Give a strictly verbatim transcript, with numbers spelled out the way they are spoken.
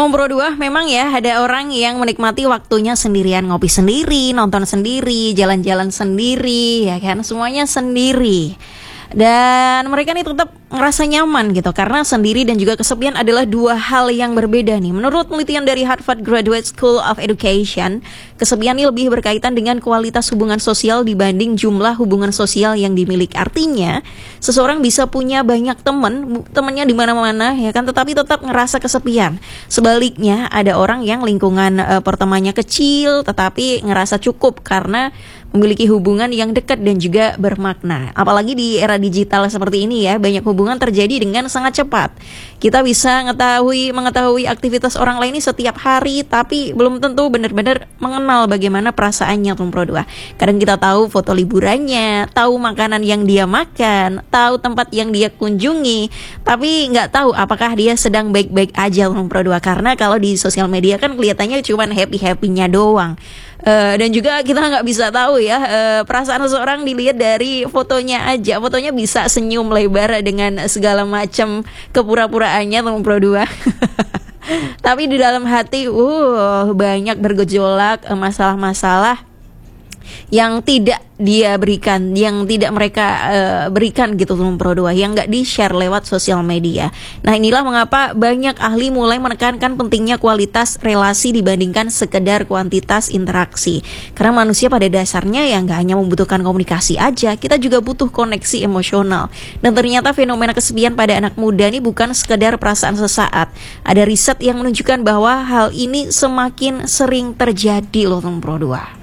Nomor dua, memang ya ada orang yang menikmati waktunya sendirian, ngopi sendiri, nonton sendiri, jalan-jalan sendiri, ya kan, semuanya sendiri. Dan mereka nih tetap ngerasa nyaman gitu, karena sendiri dan juga kesepian adalah dua hal yang berbeda nih. Menurut penelitian dari Harvard Graduate School of Education, kesepian ini lebih berkaitan dengan kualitas hubungan sosial dibanding jumlah hubungan sosial yang dimiliki. Artinya, seseorang bisa punya banyak teman, temannya di mana-mana ya kan, tetapi tetap ngerasa kesepian. Sebaliknya, ada orang yang lingkungan e, pertemanannya kecil tetapi ngerasa cukup karena memiliki hubungan yang dekat dan juga bermakna. Apalagi di era digital seperti ini ya, banyak hubungan terjadi dengan sangat cepat. Kita bisa mengetahui mengetahui aktivitas orang lain ini setiap hari, tapi belum tentu benar-benar mengenal bagaimana perasaannya Tumpro dua. Kadang kita tahu foto liburannya, tahu makanan yang dia makan, tahu tempat yang dia kunjungi, tapi nggak tahu apakah dia sedang baik-baik aja Tumpro dua. Karena kalau di sosial media kan kelihatannya cuma happy-happynya doang. Uh, dan juga kita nggak bisa tahu ya uh, perasaan seseorang dilihat dari fotonya aja. Fotonya bisa senyum lebar dengan segala macam kepura-puraannya Tumpro dua. Tapi di dalam hati uh banyak bergejolak uh, masalah-masalah yang tidak dia berikan, yang tidak mereka uh, berikan gitu Tumpro dua, yang nggak di-share lewat sosial media. Nah, inilah mengapa banyak ahli mulai menekankan pentingnya kualitas relasi dibandingkan sekedar kuantitas interaksi. Karena manusia pada dasarnya ya nggak hanya membutuhkan komunikasi aja, kita juga butuh koneksi emosional. Dan ternyata fenomena kesepian pada anak muda ini bukan sekedar perasaan sesaat. Ada riset yang menunjukkan bahwa hal ini semakin sering terjadi loh Tumpro dua.